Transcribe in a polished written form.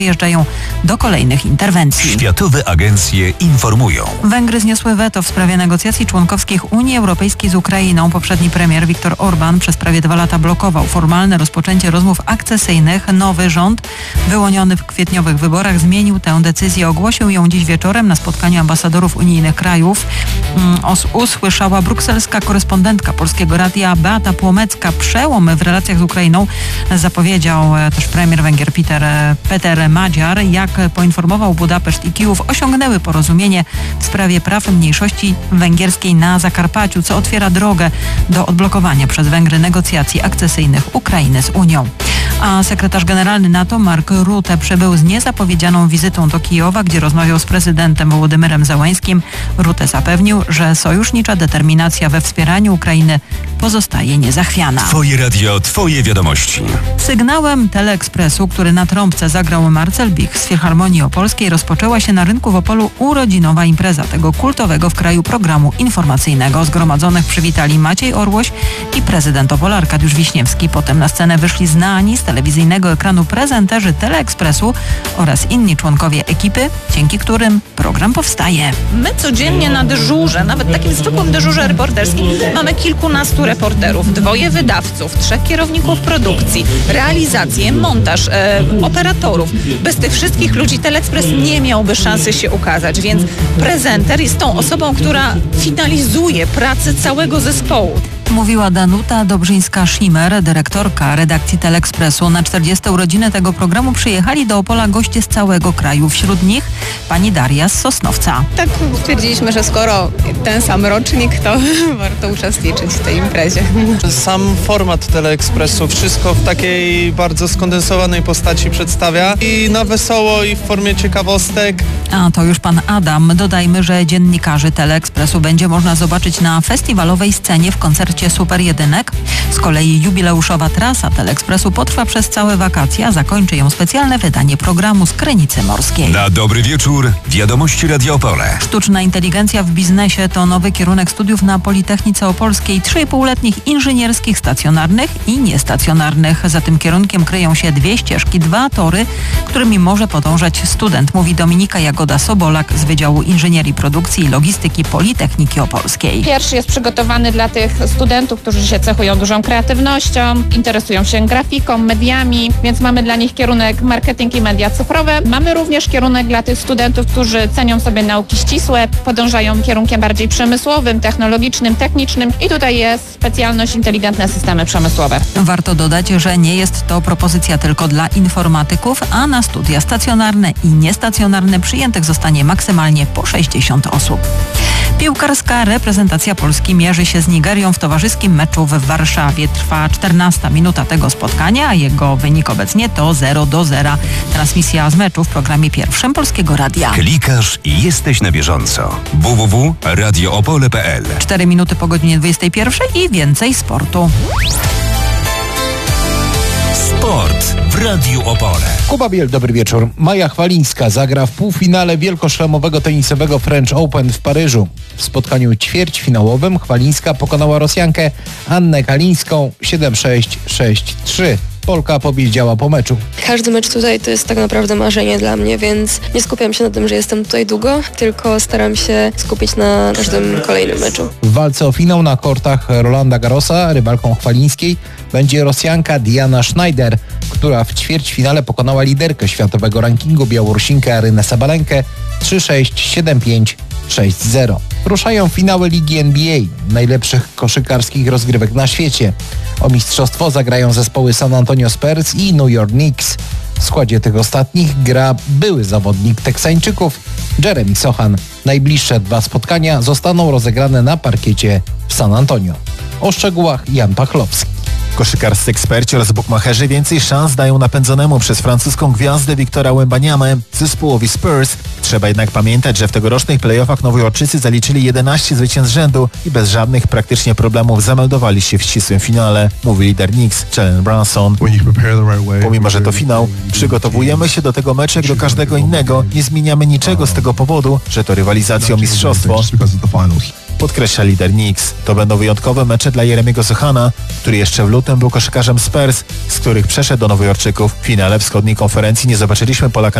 Wjeżdżają do kolejnych interwencji. Światowe agencje informują. Węgry zniosły weto w sprawie negocjacji członkowskich Unii Europejskiej z Ukrainą. Poprzedni premier Viktor Orbán przez prawie 2 lata blokował formalne rozpoczęcie rozmów akcesyjnych. Nowy rząd, wyłoniony w kwietniowych wyborach, zmienił tę decyzję. Ogłosił ją dziś wieczorem na spotkaniu ambasadorów unijnych krajów. Usłyszała brukselska korespondentka Polskiego Radia Beata Płomecka. Przełom w relacjach z Ukrainą zapowiedział też premier Węgier Peter Magyar. Jak poinformował Budapeszt i Kijów, osiągnęły porozumienie w sprawie praw mniejszości węgierskiej na Zakarpaciu, co otwiera drogę do odblokowania przez Węgry negocjacji akcesyjnych Ukrainy z Unią. A sekretarz generalny NATO Mark Rutte przybył z niezapowiedzianą wizytą do Kijowa, gdzie rozmawiał z prezydentem Wołodymyrem Zełańskim. Rutte zapewnił, że sojusznicza determinacja we wspieraniu Ukrainy pozostaje niezachwiana. Twoje radio, twoje wiadomości. Sygnałem Teleekspresu, który na trąbce zagrał Marcel Bich z Filharmonii Opolskiej, rozpoczęła się na rynku w Opolu urodzinowa impreza tego kultowego w kraju programu informacyjnego. Zgromadzonych przywitali Maciej Orłoś i prezydent Opola Arkadiusz Wiśniewski. Potem na scenę wyszli znani z telewizyjnego ekranu prezenterzy Teleekspresu oraz inni członkowie ekipy, dzięki którym program powstaje. My codziennie na dyżurze, nawet takim zwykłym dyżurze reporterskim, mamy kilkunastu reporterów, 2 wydawców, 3 kierowników produkcji, realizację, montaż, operatorów. Bez tych wszystkich ludzi Teleekspres nie miałby szansy się ukazać, więc prezenter jest tą osobą, która finalizuje pracę całego zespołu. Mówiła Danuta Dobrzyńska-Schimer, dyrektorka redakcji Teleekspresu. Na 40. urodziny tego programu przyjechali do Opola goście z całego kraju. Wśród nich pani Daria z Sosnowca. Tak stwierdziliśmy, że skoro ten sam rocznik, to warto uczestniczyć w tej imprezie. Sam format Teleekspresu wszystko w takiej bardzo skondensowanej postaci przedstawia i na wesoło i w formie ciekawostek. A to już pan Adam. Dodajmy, że dziennikarzy Teleekspresu będzie można zobaczyć na festiwalowej scenie w koncercie Super Jedynek. Z kolei jubileuszowa trasa Teleekspresu potrwa przez całe wakacje, a zakończy ją specjalne wydanie programu z Krynicy Morskiej. Na dobry wieczór, wiadomości Radio Opole. Sztuczna inteligencja w biznesie to nowy kierunek studiów na Politechnice Opolskiej. 3,5-letnich inżynierskich stacjonarnych i niestacjonarnych. Za tym kierunkiem kryją się 2 ścieżki, 2 tory, którymi może podążać student, mówi Dominika Jagoda-Sobolak z Wydziału Inżynierii Produkcji i Logistyki Politechniki Opolskiej. Pierwszy jest przygotowany dla tych studentów, którzy się cechują dużą kreatywnością, interesują się grafiką, mediami, więc mamy dla nich kierunek marketing i media cyfrowe. Mamy również kierunek dla tych studentów, którzy cenią sobie nauki ścisłe, podążają kierunkiem bardziej przemysłowym, technologicznym, technicznym i tutaj jest specjalność inteligentne systemy przemysłowe. Warto dodać, że nie jest to propozycja tylko dla informatyków, a na studia stacjonarne i niestacjonarne przyjętych zostanie maksymalnie po 60 osób. Piłkarska reprezentacja Polski mierzy się z Nigerią w towarzyskim meczu w Warszawie. Trwa 14 minuta tego spotkania, a jego wynik obecnie to 0-0. Transmisja z meczu w programie pierwszym Polskiego Radia. Klikasz i jesteś na bieżąco. www.radioopole.pl 4 minuty po godzinie 21 i więcej sportu. Sport w Radiu Opole. Kuba Biel, dobry wieczór. Maja Chwalińska zagra w półfinale wielkoszlemowego tenisowego French Open w Paryżu. W spotkaniu ćwierćfinałowym Chwalińska pokonała Rosjankę Annę Kalińską 7-6, 6-3. Polka powiedziała po meczu. Każdy mecz tutaj to jest tak naprawdę marzenie dla mnie, więc nie skupiam się na tym, że jestem tutaj długo, tylko staram się skupić na każdym kolejnym meczu. W walce o finał na kortach Rolanda Garrosa rywalką Chwalińskiej będzie Rosjanka Diana Schneider, która w ćwierćfinale pokonała liderkę światowego rankingu Białorusinkę Arynę Sabalenkę 3-6, 7-5, 6-0. Ruszają finały Ligi NBA, najlepszych koszykarskich rozgrywek na świecie. O mistrzostwo zagrają zespoły San Antonio Spurs i New York Knicks. W składzie tych ostatnich gra były zawodnik Teksańczyków Jeremy Sochan. Najbliższe 2 spotkania zostaną rozegrane na parkiecie w San Antonio. O szczegółach Jan Pachlowski. Koszykarscy eksperci oraz bukmacherzy więcej szans dają napędzonemu przez francuską gwiazdę Wiktora Wembanyamę zespołowi Spurs. Trzeba jednak pamiętać, że w tegorocznych playoffach Nowojorczycy zaliczyli 11 zwycięstw z rzędu i bez żadnych praktycznie problemów zameldowali się w ścisłym finale, mówi lider Knicks Jalen Brunson. Pomimo, że to finał, przygotowujemy się do tego meczu jak do każdego innego. Nie zmieniamy niczego z tego powodu, że to rywalizacja o mistrzostwo. podkreśla lider Knicks. To będą wyjątkowe mecze dla Jeremiego Sochana, który jeszcze w lutym był koszykarzem Spurs, z których przeszedł do Nowojorczyków. W finale wschodniej konferencji nie zobaczyliśmy Polaka